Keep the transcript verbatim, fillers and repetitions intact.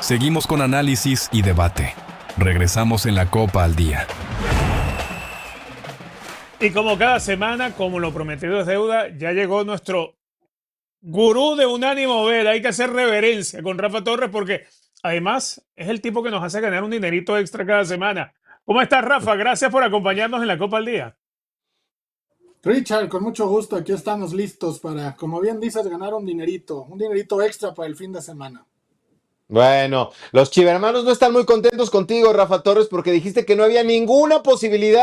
Seguimos con análisis y debate. Regresamos en la Copa al Día. Y como cada semana, como lo prometido es deuda, ya llegó nuestro gurú de Unánimo Bet. Hay que hacer reverencia con Rafa Torres porque además es el tipo que nos hace ganar un dinerito extra cada semana. ¿Cómo estás, Rafa? Gracias por acompañarnos en la Copa al Día. Richard, con mucho gusto, aquí estamos listos para, como bien dices, ganar un dinerito, un dinerito extra para el fin de semana. Bueno, los chivermanos no están muy contentos contigo, Rafa Torres, porque dijiste que no había ninguna posibilidad